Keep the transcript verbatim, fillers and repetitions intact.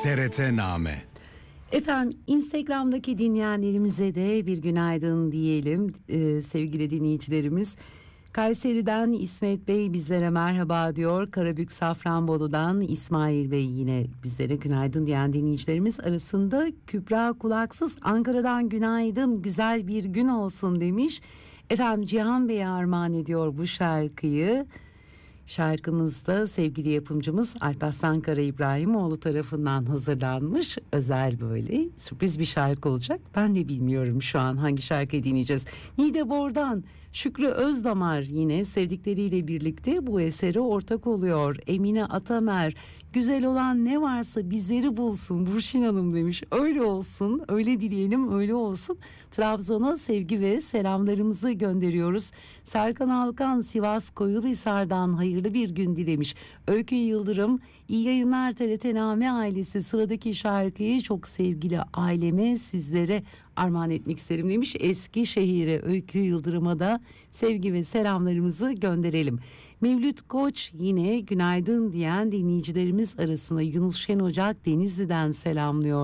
T R T Name. Efendim, Instagram'daki dinleyenlerimize de bir günaydın diyelim ee, sevgili dinleyicilerimiz. Kayseri'den İsmet Bey bizlere merhaba diyor. Karabük Safranbolu'dan İsmail Bey yine bizlere günaydın diyen dinleyicilerimiz arasında. Kübra Kulaksız Ankara'dan günaydın, güzel bir gün olsun demiş. Efendim, Cihan Bey'e armağan ediyor bu şarkıyı. Şarkımızda sevgili yapımcımız Alparslan Kara İbrahimoğlu tarafından hazırlanmış. Özel, böyle sürpriz bir şarkı olacak. Ben de bilmiyorum şu an hangi şarkıyı dinleyeceğiz. Nide Bor'dan Şükrü Özdamar yine sevdikleriyle birlikte bu esere ortak oluyor. Emine Atamer, güzel olan ne varsa bizleri bulsun Burşin Hanım demiş. Öyle olsun, öyle dileyelim, öyle olsun. Trabzon'a sevgi ve selamlarımızı gönderiyoruz. Serkan Alkan Sivas Koyuluhisar'dan hayırlı bir gün dilemiş. Öykü Yıldırım, iyi yayınlar T R T Name ailesi, sıradaki şarkıyı çok sevgili aileme, sizlere armağan etmek isterim demiş. Eskişehir'e Öykü Yıldırım'a da sevgi ve selamlarımızı gönderelim. Mevlüt Koç yine günaydın diyen dinleyicilerimiz arasında Yunus Şen Ocak Denizli'den selamlıyor.